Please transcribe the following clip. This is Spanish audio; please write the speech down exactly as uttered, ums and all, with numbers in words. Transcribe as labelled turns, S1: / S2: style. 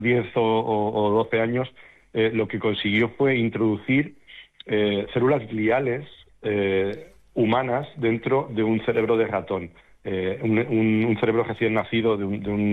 S1: diez o, o, o doce años, eh, lo que consiguió fue introducir eh, células gliales eh, humanas dentro de un cerebro de ratón, eh, un, un, un cerebro recién nacido de un, de un